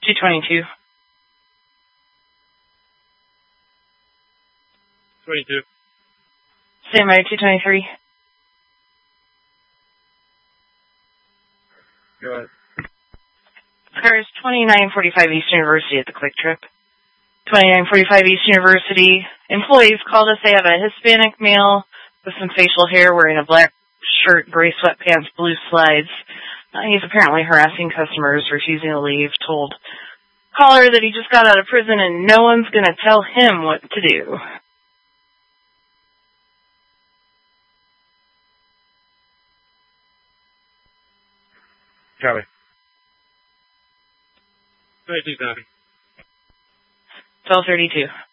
222. 22. Stand by 223. Go ahead. Cars 2945 East University at the Quick Trip. 2945 East University. Employees called us. They have a Hispanic male with some facial hair wearing a black shirt, gray sweatpants, blue slides. He's apparently harassing customers, refusing to leave, told caller that he just got out of prison and no one's going to tell him what to do. Copy. 22, copy. 1232.